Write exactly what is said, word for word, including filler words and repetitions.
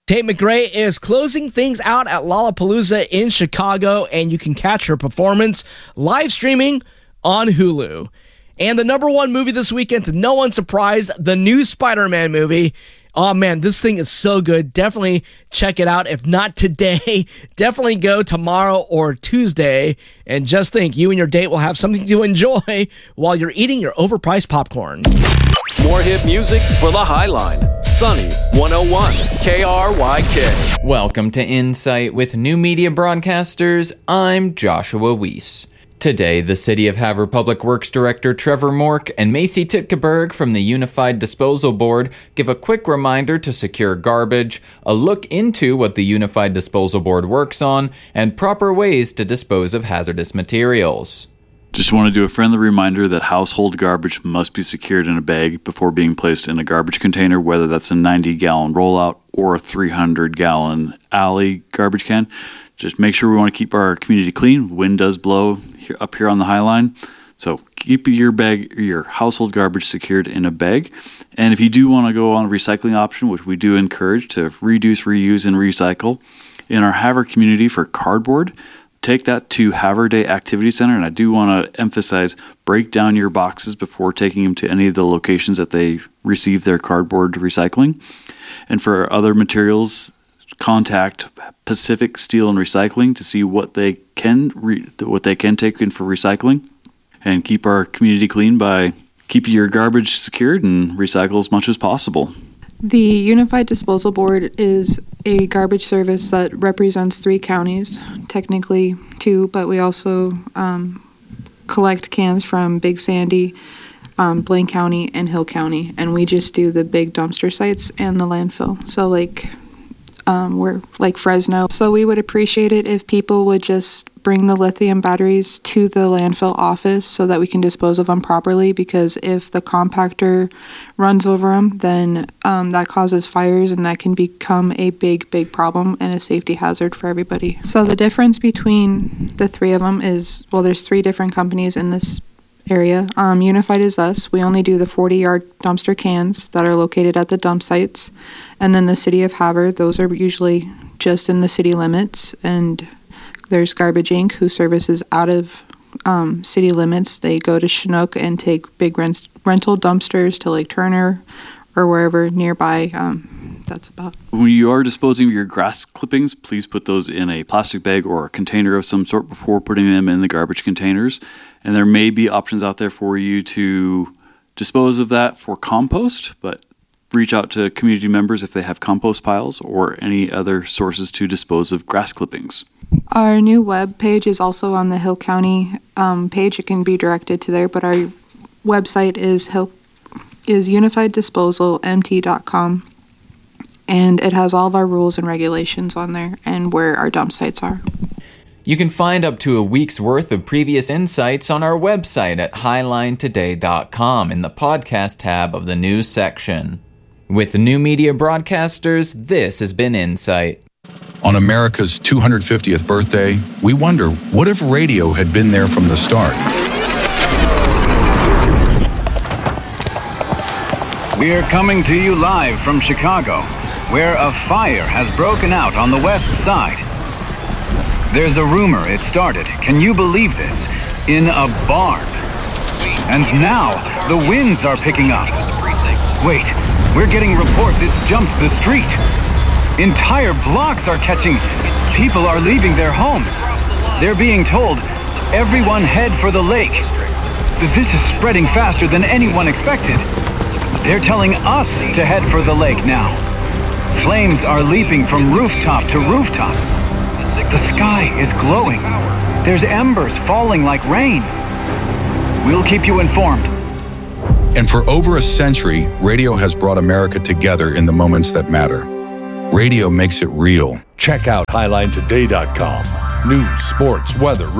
Tate McRae is closing things out at Lollapalooza in Chicago, and you can catch her performance live streaming on Hulu. And the number one movie this weekend, to no one's surprise, the new Spider-Man movie. Oh man, this thing is so good. Definitely check it out. If not today, definitely go tomorrow or Tuesday. And just think, you and your date will have something to enjoy while you're eating your overpriced popcorn. More hit music for the Highline. Sunny one oh one K R Y K. Welcome to Insight with New Media Broadcasters. I'm Joshua Weiss. Today, the City of Havre Public Works Director Trevor Mork and Macy Titkeberg from the Unified Disposal Board give a quick reminder to secure garbage, a look into what the Unified Disposal Board works on, and proper ways to dispose of hazardous materials. Just want to do a friendly reminder that household garbage must be secured in a bag before being placed in a garbage container, whether that's a ninety gallon rollout or a three hundred gallon alley garbage can. Just make sure we want to keep our community clean. Wind does blow here, up here on the High Line. So keep your bag, your household garbage secured in a bag. And if you do want to go on a recycling option, which we do encourage to reduce, reuse, and recycle, in our Havre community for cardboard, take that to Havre Day Activity Center. And I do want to emphasize, break down your boxes before taking them to any of the locations that they receive their cardboard recycling. And for other materials, contact Pacific Steel and Recycling to see what they can re- what they can take in for recycling, and keep our community clean by keeping your garbage secured and recycle as much as possible. The Unified Disposal Board is a garbage service that represents three counties, technically two, but we also um, collect cans from Big Sandy, um, Blaine County, and Hill County, and we just do the big dumpster sites and the landfill. So like Um, we're like Fresno. So we would appreciate it if people would just bring the lithium batteries to the landfill office so that we can dispose of them properly, because if the compactor runs over them, then um, that causes fires, and that can become a big, big problem and a safety hazard for everybody. So the difference between the three of them is, well, there's three different companies in this area. Um, Unified is us. We only do the forty-yard dumpster cans that are located at the dump sites. And then the City of Havre, those are usually just in the city limits. And there's Garbage Incorporated, who services out of um, city limits. They go to Chinook and take big rent- rental dumpsters to Lake Turner or wherever nearby. Um, that's about. When you are disposing of your grass clippings, please put those in a plastic bag or a container of some sort before putting them in the garbage containers. And there may be options out there for you to dispose of that for compost, but reach out to community members if they have compost piles or any other sources to dispose of grass clippings. Our new web page is also on the Hill County um, page. It can be directed to there, but our website is Hill is unified disposal m t dot com, and it has all of our rules and regulations on there and where our dump sites are. You can find up to a week's worth of previous insights on our website at highline today dot com in the podcast tab of the news section. With New Media Broadcasters, this has been Insight. On America's two hundred fiftieth birthday, we wonder, what if radio had been there from the start? We're coming to you live from Chicago, where a fire has broken out on the west side. There's a rumor it started, can you believe this, in a barn. And now, the winds are picking up. Wait, we're getting reports it's jumped the street. Entire blocks are catching. People are leaving their homes. They're being told, everyone head for the lake. This is spreading faster than anyone expected. They're telling us to head for the lake now. Flames are leaping from rooftop to rooftop. The sky is glowing. There's embers falling like rain. We'll keep you informed. And for over a century, radio has brought America together in the moments that matter. Radio makes it real. Check out highline today dot com. News, sports, weather,